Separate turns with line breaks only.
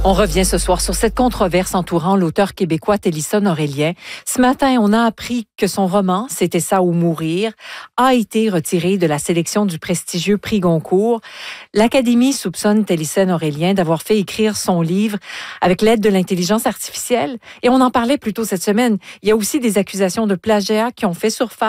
On revient ce soir sur cette controverse entourant l'auteur québécois Télisson Aurélien. Ce matin, on a appris que son roman, C'était ça ou mourir, a été retiré de la sélection du prestigieux prix Goncourt. L'Académie soupçonne Télisson Aurélien d'avoir fait écrire son livre avec l'aide de l'intelligence artificielle. Et on en parlait plus tôt cette semaine. Il y a aussi des accusations de plagiat qui ont fait surface